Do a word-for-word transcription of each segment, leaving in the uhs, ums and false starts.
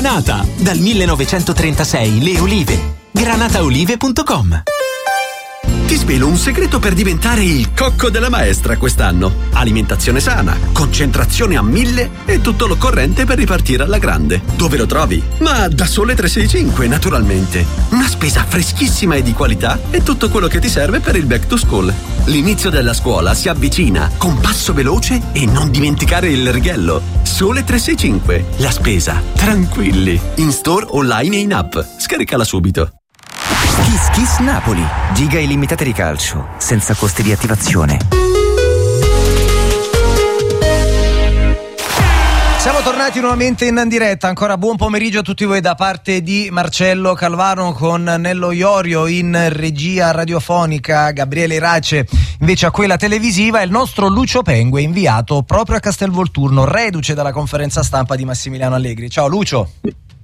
Granata, dal millenovecentotrentasei le olive. granataolive punto com. Ti svelo un segreto per diventare il cocco della maestra quest'anno. Alimentazione sana, concentrazione a mille e tutto l'occorrente per ripartire alla grande. Dove lo trovi? Ma da Sole trecentosessantacinque, naturalmente. Una spesa freschissima e di qualità e tutto quello che ti serve per il back to school. L'inizio della scuola si avvicina con passo veloce e non dimenticare il righello. Sole trecentosessantacinque, la spesa tranquilli. In store, online e in app. Scaricala subito. Kiss Kiss Napoli, giga illimitate di calcio, senza costi di attivazione. Siamo tornati nuovamente in diretta, ancora buon pomeriggio a tutti voi da parte di Marcello Calvano con Nello Iorio in regia radiofonica, Gabriele Irace invece a quella televisiva e il nostro Lucio Pengue inviato proprio a Castelvolturno, reduce dalla conferenza stampa di Massimiliano Allegri. Ciao Lucio.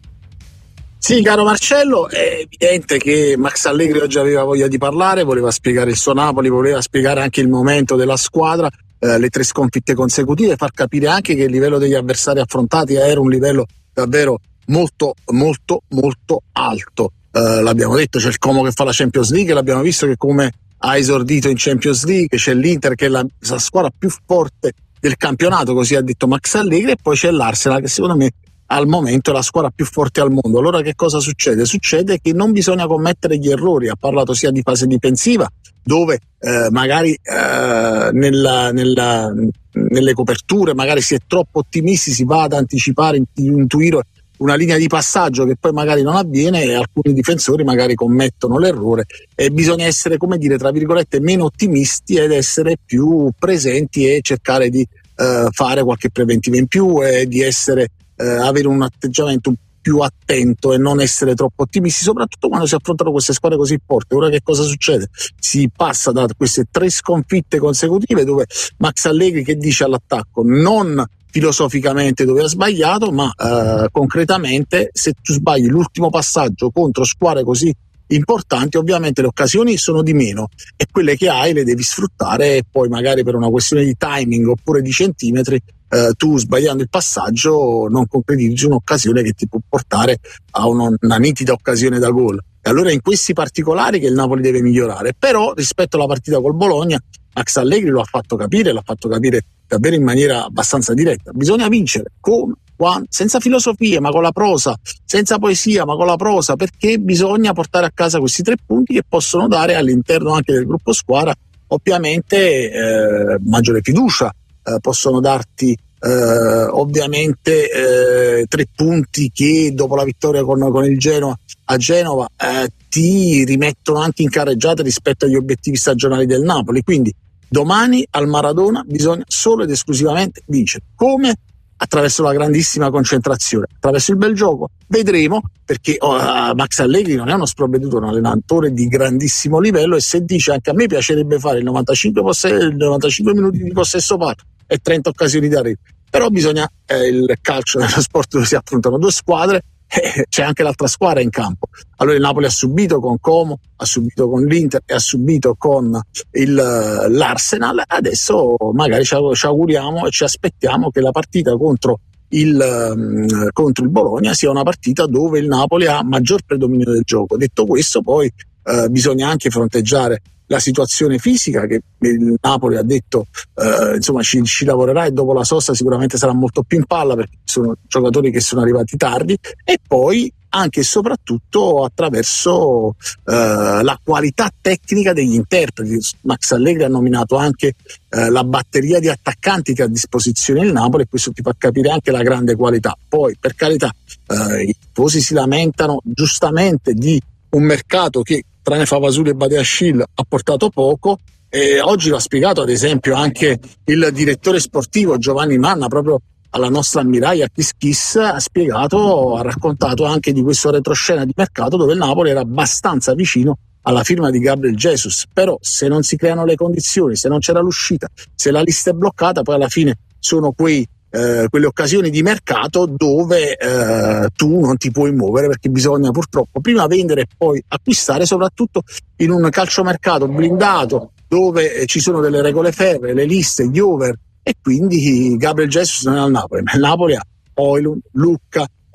Sì, caro Marcello, è evidente che Max Allegri oggi aveva voglia di parlare, voleva spiegare il suo Napoli, voleva spiegare anche il momento della squadra, eh, le tre sconfitte consecutive, far capire anche che il livello degli avversari affrontati era un livello davvero molto, molto, molto alto. Eh, l'abbiamo detto, c'è il Como che fa la Champions League, l'abbiamo visto che come ha esordito in Champions League, c'è l'Inter che è la, la squadra più forte del campionato, così ha detto Max Allegri, e poi c'è l'Arsenal che secondo me al momento è la squadra più forte al mondo. Allora che cosa succede? Succede che non bisogna commettere gli errori. Ha parlato sia di fase difensiva, dove eh, magari eh, nella, nella, nelle coperture magari si è troppo ottimisti, si va ad anticipare, intuire una linea di passaggio che poi magari non avviene e alcuni difensori magari commettono l'errore, e bisogna essere, come dire, tra virgolette, meno ottimisti ed essere più presenti e cercare di eh, fare qualche preventiva in più e di essere Eh, avere un atteggiamento più attento e non essere troppo ottimisti, soprattutto quando si affrontano queste squadre così forti. Ora che cosa succede? Si passa da queste tre sconfitte consecutive dove Max Allegri che dice all'attacco, non filosoficamente dove ha sbagliato, ma eh, concretamente se tu sbagli l'ultimo passaggio contro squadre così importanti, ovviamente le occasioni sono di meno e quelle che hai le devi sfruttare, e poi magari per una questione di timing oppure di centimetri eh, tu sbagliando il passaggio non concretizzi un'occasione che ti può portare a una, una nitida occasione da gol. E allora è in questi particolari che il Napoli deve migliorare. Però rispetto alla partita col Bologna Max Allegri lo ha fatto capire, l'ha fatto capire davvero in maniera abbastanza diretta: bisogna vincere come, quando, senza filosofie ma con la prosa, senza poesia ma con la prosa, perché bisogna portare a casa questi tre punti che possono dare all'interno anche del gruppo squadra ovviamente eh, maggiore fiducia, eh, possono darti eh, ovviamente eh, tre punti che dopo la vittoria con, con il Genoa a Genova eh, ti rimettono anche in carreggiata rispetto agli obiettivi stagionali del Napoli. Quindi domani al Maradona bisogna solo ed esclusivamente vincere. Come? Attraverso la grandissima concentrazione, attraverso il bel gioco. Vedremo, perché uh, Max Allegri non è uno sprovveduto, è un allenatore di grandissimo livello, e se dice anche a me piacerebbe fare il novantacinque, posse- il novantacinque minuti di possesso palla e trenta occasioni da rete, però bisogna eh, il calcio è uno sport dove si affrontano due squadre, eh, c'è anche l'altra squadra in campo. Allora il Napoli ha subito con Como, ha subito con l'Inter e ha subito con il, l'Arsenal. Adesso magari ci, ci auguriamo e ci aspettiamo che la partita contro il, um, contro il Bologna sia una partita dove il Napoli ha maggior predominio del gioco. Detto questo, poi uh, bisogna anche fronteggiare la situazione fisica, che il Napoli ha detto eh, insomma ci, ci lavorerà, e dopo la sosta sicuramente sarà molto più in palla perché sono giocatori che sono arrivati tardi, e poi anche e soprattutto attraverso eh, la qualità tecnica degli interpreti. Max Allegri ha nominato anche eh, la batteria di attaccanti che ha a disposizione il Napoli, e questo ti fa capire anche la grande qualità. Poi per carità eh, i tifosi si lamentano giustamente di un mercato che tranne Favasuli e Badiashile ha portato poco, e oggi l'ha spiegato ad esempio anche il direttore sportivo Giovanni Manna proprio alla nostra ammiraglio Kiss Kiss, ha spiegato, ha raccontato anche di questo retroscena di mercato dove il Napoli era abbastanza vicino alla firma di Gabriel Jesus, però se non si creano le condizioni, se non c'era l'uscita, se la lista è bloccata, poi alla fine sono quei Eh, quelle occasioni di mercato dove eh, tu non ti puoi muovere, perché bisogna purtroppo prima vendere e poi acquistare, soprattutto in un calciomercato blindato dove eh, ci sono delle regole ferree, le liste, gli over, e quindi Gabriel Jesus non è al Napoli, ma il Napoli ha Højlund, Lucca,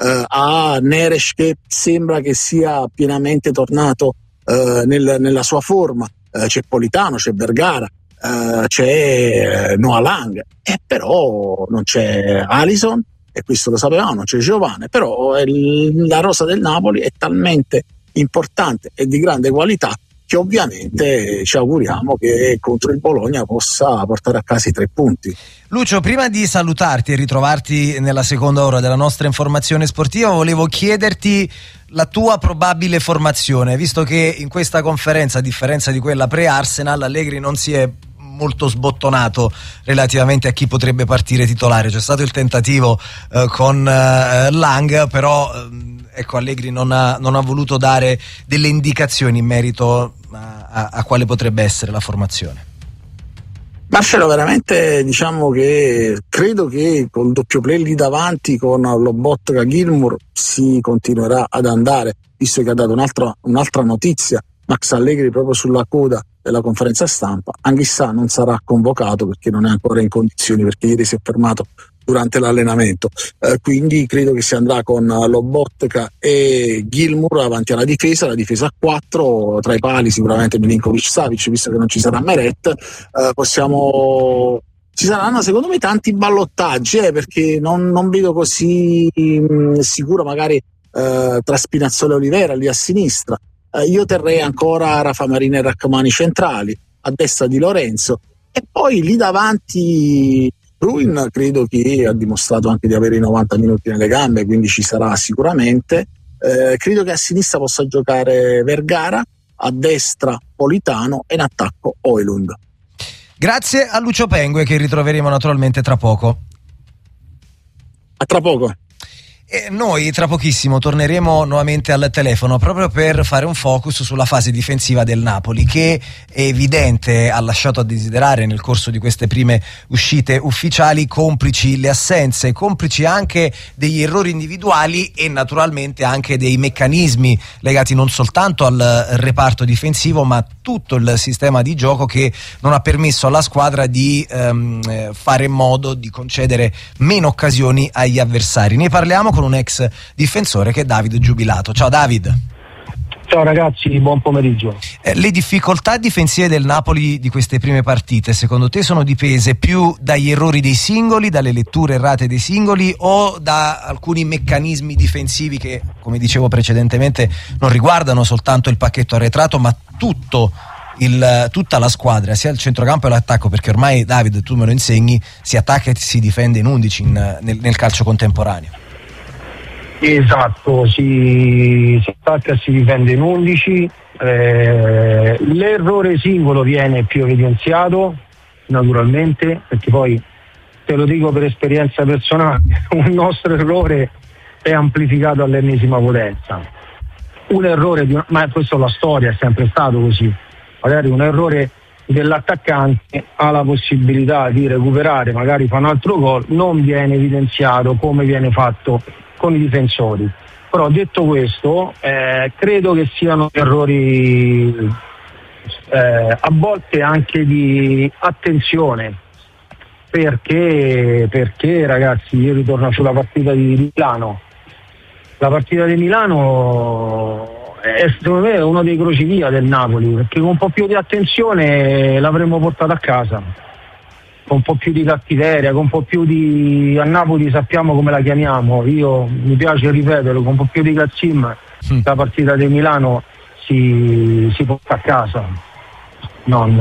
eh, ha Neres che sembra che sia pienamente tornato eh, nel, nella sua forma, eh, c'è Politano, c'è Vergara, eh, c'è Noah Lang, e però non c'è Alisson, e questo lo sapevamo, non c'è Giovane, però il, la rosa del Napoli è talmente importante e di grande qualità che ovviamente ci auguriamo che contro il Bologna possa portare a casa i tre punti. Lucio, prima di salutarti e ritrovarti nella seconda ora della nostra informazione sportiva, volevo chiederti la tua probabile formazione, visto che in questa conferenza, a differenza di quella pre-Arsenal, Allegri non si è molto sbottonato relativamente a chi potrebbe partire titolare. C'è stato il tentativo eh, con eh, Lang, però eh, ecco, Allegri non ha, non ha voluto dare delle indicazioni in merito a, a, a quale potrebbe essere la formazione. Marcello, veramente diciamo che credo che col doppio play lì davanti con Lobotka Gilmour si continuerà ad andare, visto che ha dato un'altra, un'altra notizia Max Allegri proprio sulla coda della conferenza stampa. Anghissà non sarà convocato perché non è ancora in condizioni, perché ieri si è fermato durante l'allenamento, eh, quindi credo che si andrà con Lobotka e Gilmour avanti alla difesa, la difesa a quattro, tra i pali sicuramente Milinkovic-Savic, visto che non ci sarà Meret. Eh, possiamo ci saranno secondo me tanti ballottaggi, eh, perché non, non vedo così mh, sicuro magari eh, tra Spinazzola e Olivera lì a sinistra. Eh, io terrei ancora Rafa Marini e Rachmani centrali, a destra di Lorenzo, e poi lì davanti Bruin credo che ha dimostrato anche di avere i novanta minuti nelle gambe, quindi ci sarà sicuramente. Eh, credo che a sinistra possa giocare Vergara, a destra Politano e in attacco Højlund. Grazie a Lucio Pengue, che ritroveremo naturalmente tra poco. A tra poco. E noi tra pochissimo torneremo nuovamente al telefono proprio per fare un focus sulla fase difensiva del Napoli, che è evidente ha lasciato a desiderare nel corso di queste prime uscite ufficiali, complici le assenze, complici anche degli errori individuali e naturalmente anche dei meccanismi legati non soltanto al reparto difensivo ma a tutto il sistema di gioco che non ha permesso alla squadra di ehm, fare in modo di concedere meno occasioni agli avversari. Ne parliamo con un ex difensore che è David Giubilato. Ciao David. Ciao ragazzi, buon pomeriggio. Eh, le difficoltà difensive del Napoli di queste prime partite secondo te sono dipese più dagli errori dei singoli, dalle letture errate dei singoli, o da alcuni meccanismi difensivi che, come dicevo precedentemente, non riguardano soltanto il pacchetto arretrato ma tutto il, tutta la squadra, sia il centrocampo che l'attacco, perché ormai David, tu me lo insegni, si attacca e si difende in undici in, nel, nel calcio contemporaneo. Esatto, si, si attacca e si difende in undici. Eh, l'errore singolo viene più evidenziato naturalmente, perché poi te lo dico per esperienza personale, un nostro errore è amplificato all'ennesima potenza. Un errore di una, ma questo la storia è sempre stato così, magari un errore dell'attaccante ha la possibilità di recuperare, magari fa un altro gol, non viene evidenziato come viene fatto con i difensori. Però detto questo, eh, credo che siano errori eh, a volte anche di attenzione, perché perché ragazzi, io ritorno sulla partita di Milano. La partita di Milano è secondo me uno dei crocevia del Napoli, perché con un po' più di attenzione l'avremmo portata a casa, con un po' più di cattiveria, con un po' più di, a Napoli sappiamo come la chiamiamo, io mi piace ripeterlo, con un po' più di cazzim mm. la partita di Milano si, si porta a casa, non,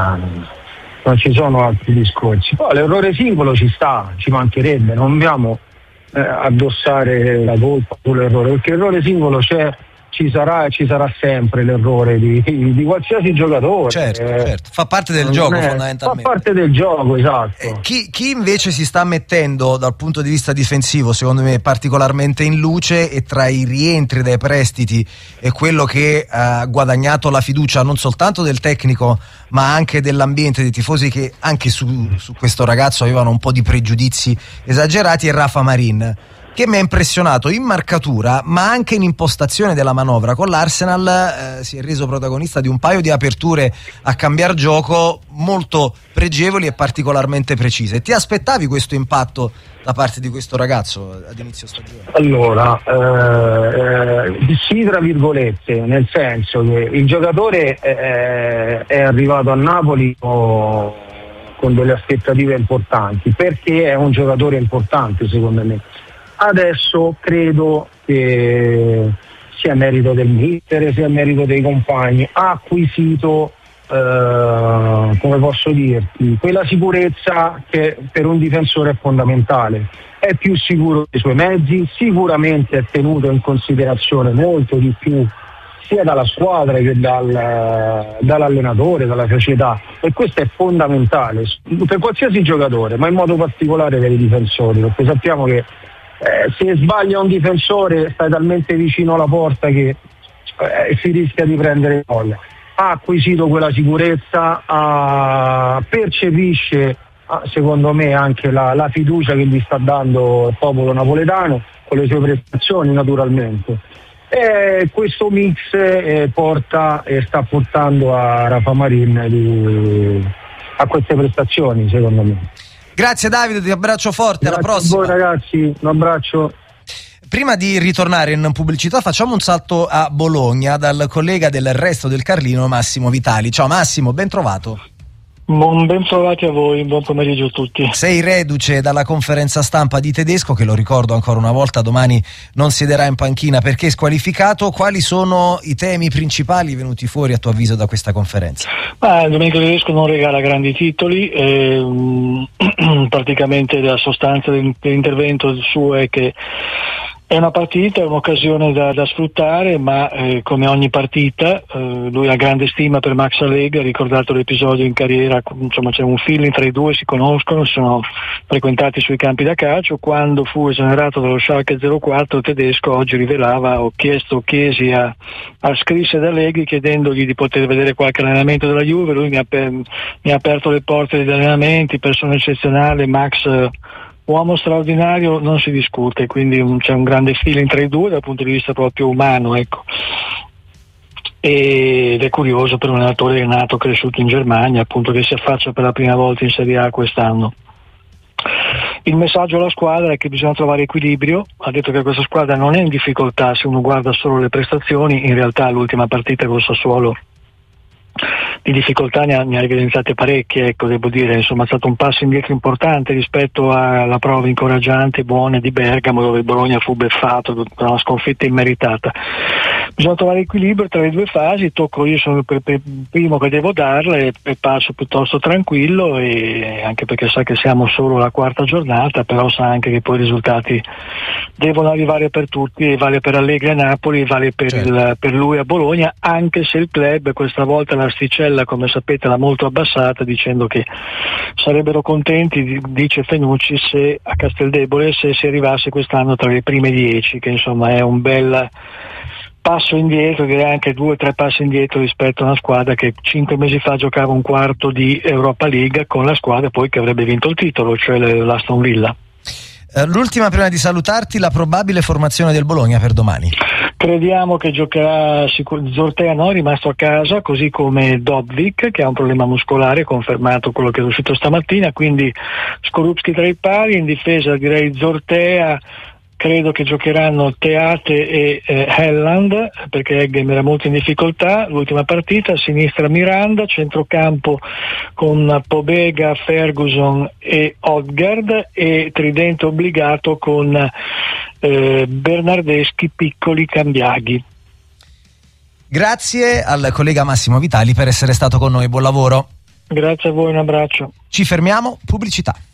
non ci sono altri discorsi. Poi l'errore singolo ci sta, ci mancherebbe, non dobbiamo eh, addossare la colpa sull'errore, perché l'errore singolo c'è, ci sarà e ci sarà sempre l'errore di, di qualsiasi giocatore. Certo, eh, certo, fa parte del gioco è, fondamentalmente. Fa parte del gioco, esatto. Eh, chi, chi invece si sta mettendo dal punto di vista difensivo, secondo me, particolarmente in luce, e tra i rientri dai prestiti è quello che ha guadagnato la fiducia non soltanto del tecnico ma anche dell'ambiente, dei tifosi che anche su, su questo ragazzo avevano un po' di pregiudizi esagerati, è Rafa Marin, che mi ha impressionato in marcatura ma anche in impostazione della manovra. Con l'Arsenal eh, si è reso protagonista di un paio di aperture a cambiar gioco molto pregevoli e particolarmente precise. Ti aspettavi questo impatto da parte di questo ragazzo ad inizio stagione? Allora, eh, eh, sì, tra virgolette, nel senso che il giocatore è, è arrivato a Napoli con, con delle aspettative importanti, perché è un giocatore importante secondo me. Adesso credo che sia merito del mister, sia merito dei compagni, ha acquisito Uh, come posso dirti, quella sicurezza che per un difensore è fondamentale. È più sicuro dei suoi mezzi, sicuramente è tenuto in considerazione molto di più sia dalla squadra che dal, dall'allenatore, dalla società, e questo è fondamentale per qualsiasi giocatore, ma in modo particolare per i difensori, perché sappiamo che eh, se sbaglia un difensore stai talmente vicino alla porta che eh, si rischia di prendere gol. Ha acquisito quella sicurezza, ha, percepisce secondo me anche la, la fiducia che gli sta dando il popolo napoletano con le sue prestazioni naturalmente, e questo mix eh, porta e sta portando a Rafa Marin di, a queste prestazioni secondo me. Grazie Davide, ti abbraccio forte. Grazie, alla prossima. A voi ragazzi, un abbraccio. Prima di ritornare in pubblicità facciamo un salto a Bologna dal collega del Resto del Carlino Massimo Vitali. Ciao Massimo, ben trovato. Buon ben trovati a voi, buon pomeriggio a tutti. Sei reduce dalla conferenza stampa di Tedesco, che lo ricordo ancora una volta domani non siederà in panchina perché è squalificato. Quali sono i temi principali venuti fuori a tuo avviso da questa conferenza? Ah, Domenico Tedesco non regala grandi titoli, eh, praticamente la sostanza dell'intervento suo è che è una partita, è un'occasione da, da sfruttare, ma eh, come ogni partita eh, lui ha grande stima per Max Allegri, ha ricordato l'episodio in carriera, insomma c'è un feeling tra i due, si conoscono, si sono frequentati sui campi da calcio. Quando fu esonerato dallo Schalke zero quattro, Tedesco oggi rivelava, ho chiesto, chiesi a, a scrisse ad Allegri chiedendogli di poter vedere qualche allenamento della Juve, lui mi ha, per, mi ha aperto le porte degli allenamenti, persona eccezionale, Max eh, uomo straordinario, non si discute, quindi un, c'è un grande feeling tra i due dal punto di vista proprio umano, ecco. Ed è curioso per un allenatore che è nato, cresciuto in Germania, appunto, che si affaccia per la prima volta in Serie A quest'anno. Il messaggio alla squadra è che bisogna trovare equilibrio, ha detto che questa squadra non è in difficoltà se uno guarda solo le prestazioni, in realtà l'ultima partita col Sassuolo di difficoltà ne ha, ne ha evidenziate parecchie, ecco, devo dire, insomma è stato un passo indietro importante rispetto alla prova incoraggiante e buona di Bergamo, dove il Bologna fu beffato da una sconfitta immeritata. Bisogna trovare equilibrio tra le due fasi, tocco io sono il primo che devo darla e, e passo piuttosto tranquillo, e anche perché sa che siamo solo alla quarta giornata, però sa anche che poi i risultati devono arrivare per tutti, e vale per Allegri a Napoli, e vale per, certo. il, per lui a Bologna, anche se il club questa volta l'asticella, come sapete, l'ha molto abbassata, dicendo che sarebbero contenti, dice Fenucci, se a Casteldebole se si arrivasse quest'anno tra le prime dieci, che insomma è un bel passo indietro, direi anche due o tre passi indietro rispetto a una squadra che cinque mesi fa giocava un quarto di Europa League con la squadra poi che avrebbe vinto il titolo, cioè l'Aston Villa. L'ultima prima di salutarti, la probabile formazione del Bologna per domani. Crediamo che giocherà sicur- Zortea, no, è rimasto a casa, così come Dobvik, che ha un problema muscolare, confermato quello che è uscito stamattina, quindi Skorupski tra i pali, in difesa direi Zortea. Credo che giocheranno Teate e eh, Helland, perché Eggem era molto in difficoltà l'ultima partita. A sinistra Miranda, centrocampo con Pobega, Ferguson e Odgaard, e tridente obbligato con eh, Bernardeschi, Piccoli, Cambiaghi. Grazie al collega Massimo Vitali per essere stato con noi, buon lavoro. Grazie a voi, un abbraccio. Ci fermiamo, pubblicità.